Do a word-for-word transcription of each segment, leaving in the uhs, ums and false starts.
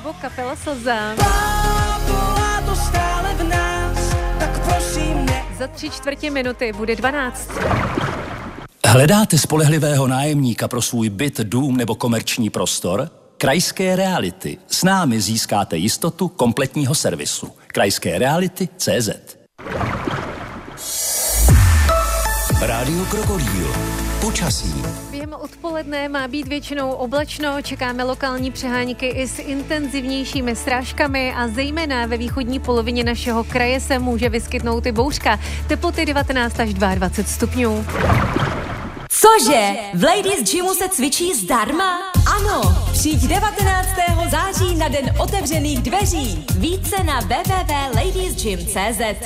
nebo kapela Slza. Za tři čtvrtě minuty bude dvanáct. Hledáte spolehlivého nájemníka pro svůj byt, dům nebo komerční prostor? Krajské Reality. S námi získáte jistotu kompletního servisu. Krajské Reality tečka cé zet. Rádio Krokodýl. Počasí. Během odpoledne má být většinou oblačno, čekáme lokální přehánky i s intenzivnějšími srážkami a zejména ve východní polovině našeho kraje se může vyskytnout i bouřka. Teploty devatenáct až dvacet dva stupňů. Cože? V Ladies Gymu se cvičí zdarma? Ano, přijď devatenáctého září na den otevřených dveří. Více na w w w tečka ladies gym tečka cé zet.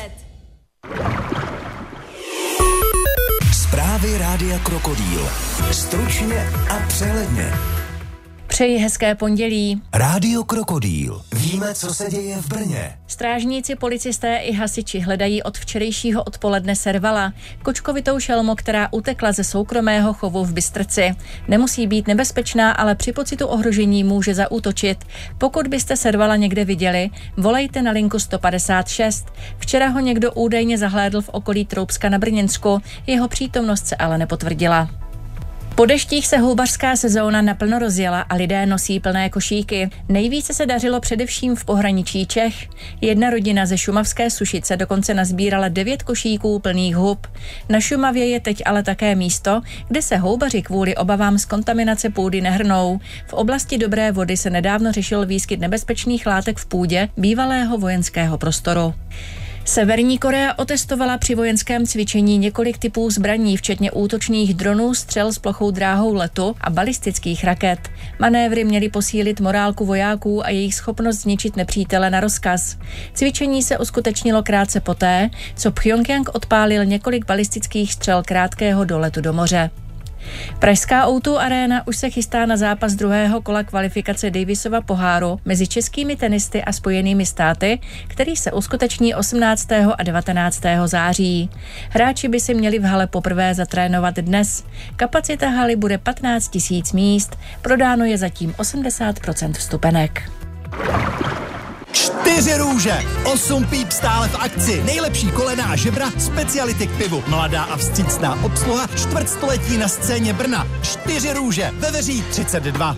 Zprávy Rádia Krokodýl. Stručně a přehledně. Přeji hezké pondělí. Rádio Krokodýl. Víme, co se děje v Brně. Strážníci, policisté i hasiči hledají od včerejšího odpoledne servala, kočkovitou šelmu, která utekla ze soukromého chovu v Bystrci. Nemusí být nebezpečná, ale při pocitu ohrožení může zaútočit. Pokud byste servala někde viděli, volejte na linku sto padesát šest. Včera ho někdo údajně zahlédl v okolí Troubska na Brněnsku, jeho přítomnost se ale nepotvrdila. Po deštích se houbařská sezóna naplno rozjela a lidé nosí plné košíky. Nejvíce se dařilo především v pohraničí Čech. Jedna rodina ze šumavské Sušice dokonce nazbírala devět košíků plných hub. Na Šumavě je teď ale také místo, kde se houbaři kvůli obavám z kontaminace půdy nehrnou. V oblasti Dobré Vody se nedávno řešil výskyt nebezpečných látek v půdě bývalého vojenského prostoru. Severní Korea otestovala při vojenském cvičení několik typů zbraní, včetně útočných dronů, střel s plochou dráhou letu a balistických raket. Manévry měly posílit morálku vojáků a jejich schopnost zničit nepřítele na rozkaz. Cvičení se uskutečnilo krátce poté, co Pchjongjang odpálil několik balistických střel krátkého doletu do moře. Pražská ó dva Arena už se chystá na zápas druhého kola kvalifikace Davisova poháru mezi českými tenisty a Spojenými státy, který se uskuteční osmnáctého a devatenáctého září. Hráči by si měli v hale poprvé zatrénovat dnes. Kapacita haly bude patnáct tisíc míst, prodáno je zatím osmdesát procent vstupenek. Čtyři růže, osm píp stále v akci, nejlepší kolena a žebra, speciality k pivu, mladá a vstřícná obsluha, čtvrtstoletí na scéně Brna. Čtyři růže, Veveří třicet dva.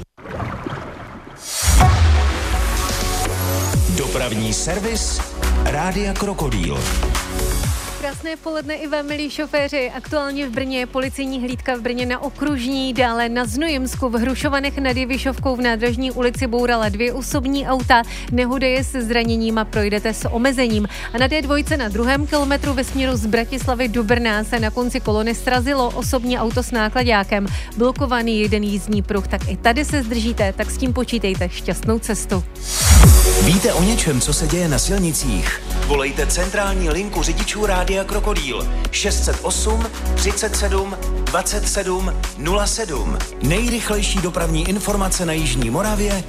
Dopravní servis Rádia Krokodýl. Krásné poledne i vám, milí šoféři. Aktuálně v Brně je policejní hlídka v Brně na Okružní, dále na Znojemsku, v Hrušovanech nad Jevišovkou v Nádražní ulici bourala dvě osobní auta. Nehoda je se zraněním a projdete s omezením. A na dé dva na druhém kilometru ve směru z Bratislavy do Brna se na konci kolony srazilo osobní auto s náklaďákem. Blokovaný jeden jízdní pruh, tak i tady se zdržíte, tak s tím počítejte. Šťastnou cestu. Víte o něčem, co se děje na silnicích? Volejte centrální linku řidičů Rádia Krokodýl šest set osm třicet sedm dvacet sedm nula sedm. Nejrychlejší dopravní informace na jižní Moravě